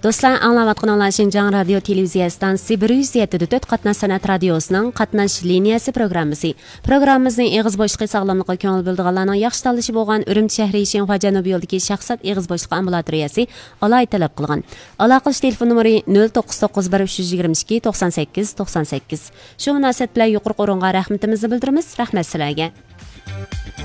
Dostlar, anlayatqanlar Şinjan Radio Televiziya stansiyasi 107.4 qatnash san'at radiosining qatnash liniyasi programmasi. Programmamizning eg'iz bo'shliqi sog'lomlikqa ko'ngil bildirganlarning yaxshi tanlashi bo'lgan Urumchi shahri Shinxua janubiy yo'lidagi shaxsat eg'iz bo'shliqi ambulatoriyasi alay talab qilgan. Aloqalash telefon nomeri 0991 322 98 98. Shu munosabat bilan yuqori o'ringa rahmatimizni bildiramiz. Rahmat sizlarga.